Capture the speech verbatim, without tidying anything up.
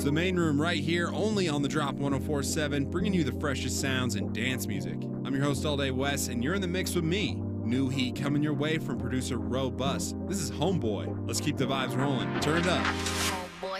It's the main room right here, only on the Drop one oh four point seven, bringing you the freshest sounds and dance music. I'm your host all day, Wes, and you're in the mix with me. New heat coming your way from producer Robust. This is Homeboy. Let's keep the vibes rolling. Turn it up.